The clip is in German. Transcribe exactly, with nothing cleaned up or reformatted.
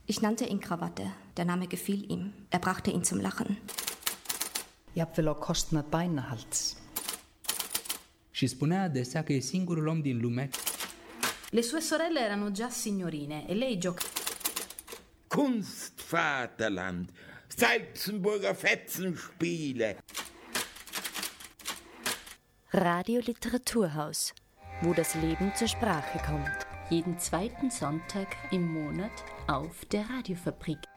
Ich nannte ihn Krawatte. Der Name gefiel ihm. Er brachte ihn zum Lachen. Jafnvel á kostnað bænahalds. Și spunea adesea că e singurul om din lume. Le sue sorelle erano già signorine e lei giocava. Kunstvaterland, Salzenburger Fetzenspiele. Radio Literaturhaus, wo das Leben zur Sprache kommt. Jeden zweiten Sonntag im Monat auf der Radiofabrik.